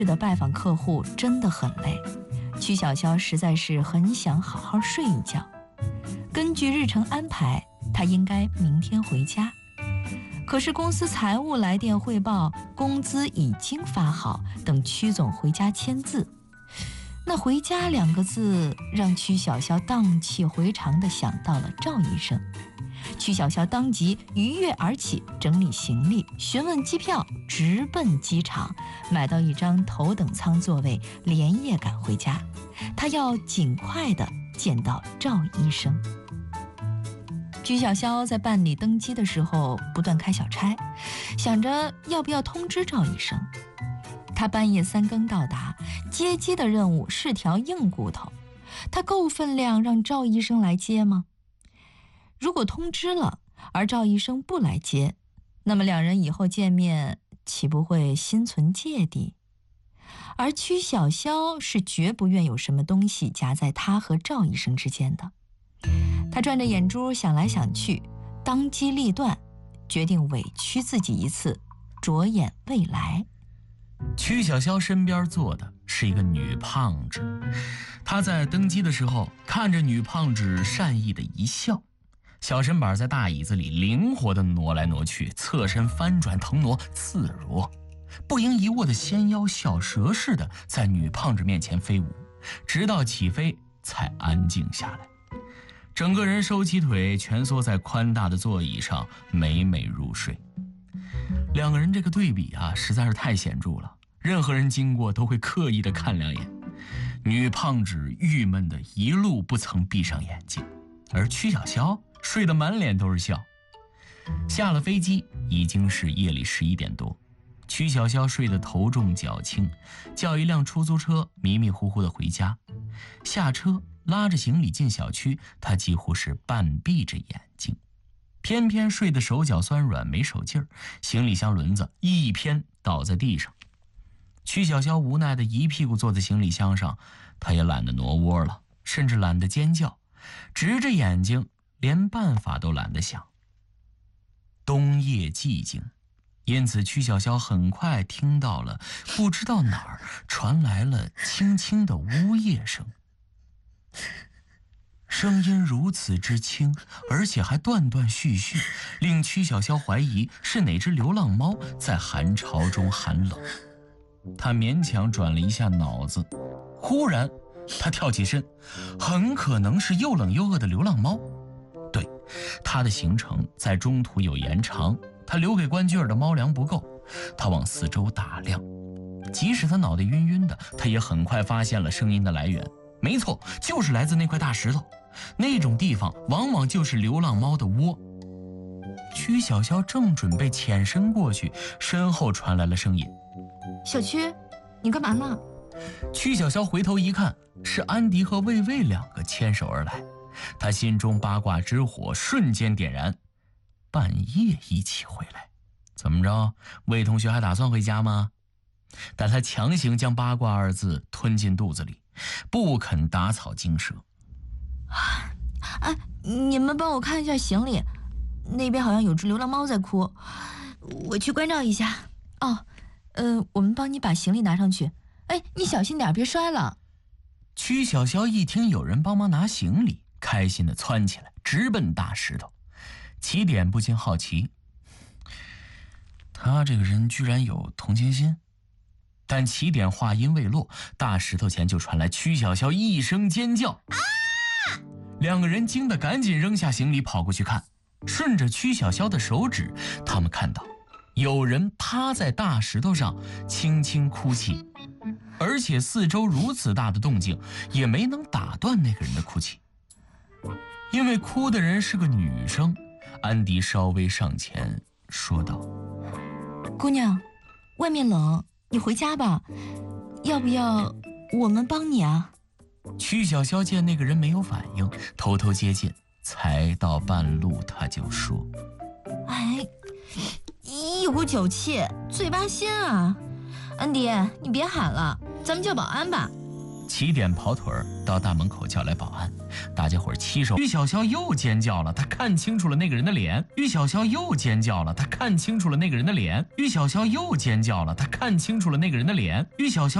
的拜访客户真的很累，曲小潇实在是很想好好睡一觉。根据日程安排，他应该明天回家。可是公司财务来电汇报，工资已经发好，等曲总回家签字。那回家2个字让曲小潇荡气回肠地想到了赵医生。曲小潇当即愉悦而起，整理行李，询问机票，直奔机场，买到一张头等舱座位，连夜赶回家。他要尽快地见到赵医生。曲小潇在办理登机的时候不断开小差，想着要不要通知赵医生。他半夜3更到达，接机的任务是条硬骨头，他够分量让赵医生来接吗？如果通知了，而赵医生不来接，那么2人以后见面岂不会心存芥蒂？而曲小潇是绝不愿有什么东西夹在他和赵医生之间的。他转着眼珠想来想去，当机立断，决定委屈自己一次，着眼未来。 曲小潇身边坐的是一个女胖子，她在登机的时候看着女胖子善意的一笑，小身板在大椅子里灵活地挪来挪去，侧身翻转腾挪，自如不盈一握的纤腰小蛇似的在女胖子面前飞舞，直到起飞才安静下来。整个人收起腿，蜷缩在宽大的座椅上，美美入睡。2个人这个对比实在是太显著了，任何人经过都会刻意地看2眼。女胖子郁闷的一路不曾闭上眼睛，而曲小潇睡得满脸都是笑。下了飞机已经是夜里11点多，曲小潇睡得头重脚轻，叫一辆出租车迷迷糊糊地回家。下车拉着行李进小区，他几乎是半闭着眼睛，偏偏睡得手脚酸软没手劲儿，行李箱轮子一偏倒在地上。曲小潇无奈地一屁股坐在行李箱上，他也懒得挪窝了，甚至懒得尖叫，直着眼睛，连办法都懒得想。冬夜寂静，因此曲小潇很快听到了不知道哪儿传来了轻轻的呜咽声。声音如此之轻，而且还断断续续，令曲小潇怀疑是哪只流浪猫在寒潮中寒冷。他勉强转了一下脑子，忽然他跳起身，很可能是又冷又饿的流浪猫。对，他的行程在中途有延长，他留给关雎尔的猫粮不够。他往四周打量，即使他脑袋晕晕的，他也很快发现了声音的来源。没错，就是来自那块大石头，那种地方往往就是流浪猫的窝。曲小潇正准备潜身过去，身后传来了声音：“ 小曲，你干嘛呢？” 曲小潇回头一看，是安迪和魏魏2个牵手而来，他心中八卦之火瞬间点燃。半夜一起回来，怎么着？魏同学还打算回家吗？但他强行将八卦2字吞进肚子里，不肯打草惊蛇。 你们帮我看一下行李，那边好像有只流浪猫在哭，我去关照一下。我们帮你把行李拿上去。你小心点，别摔了。 曲小潇一听有人帮忙拿行李，开心地窜起来，直奔大石头。起点不禁好奇，他这个人居然有同情心。但起点话音未落，大石头前就传来曲小潇一声尖叫。2个人惊得赶紧扔下行李跑过去看，顺着曲小潇的手指，他们看到有人趴在大石头上轻轻哭泣，而且四周如此大的动静也没能打断那个人的哭泣。因为哭的人是个女生，安迪稍微上前说道：“ 姑娘，外面冷，你回家吧，要不要我们帮你啊？” 曲小潇见那个人没有反应，偷偷接近，才到半路他就说：“ 有股酒气，嘴巴鲜啊！安迪，你别喊了，咱们叫保安吧。” 起点跑腿儿到大门口叫来保安，大家伙儿齐手。于小潇又尖叫了，他看清楚了那个人的脸。于小潇又尖叫了，他看清楚了那个人的脸。于小潇又尖叫了，他看清楚了那个人的脸。于小潇